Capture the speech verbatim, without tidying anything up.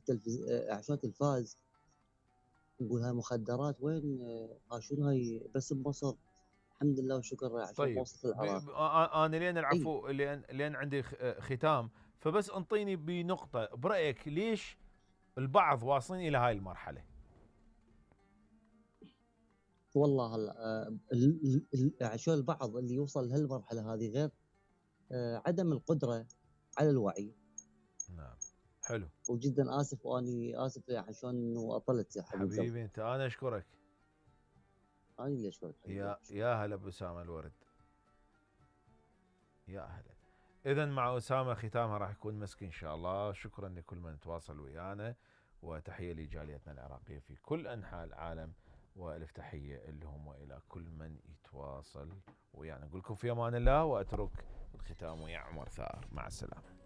التلفز... عشان تلفاز نقول هاي مخدرات وين، ها شنو هاي بس بمصر. الحمد لله والشكر عشان طيب وصلت العراق. انا لين اي العفو، لين لين عندي ختام، فبس انطيني بنقطة برأيك ليش البعض واصلين الى هاي المرحلة؟ والله هلا آه، ال- ال- عشان البعض اللي يوصل لهالمرحله هذه غير آه، عدم القدره على الوعي. نعم. حلو. وجدا اسف، واني اسف عشان انه اطلت يا حبيب قلبي. حبيبي انت، انا اشكرك. انا اللي اشكرك حبيب يا قلبي. يا هلا بأسامة الورد. يا هلا. اذا مع أسامة ختامها راح يكون مسك ان شاء الله. شكرا لكل من تواصل ويانا، وتحية لجاليتنا العراقية في كل انحاء العالم، والف تحية لهم والى كل من يتواصل ويانا. نقول لكم في امان الله، واترك الختام ويا عمر ثار. مع السلامة.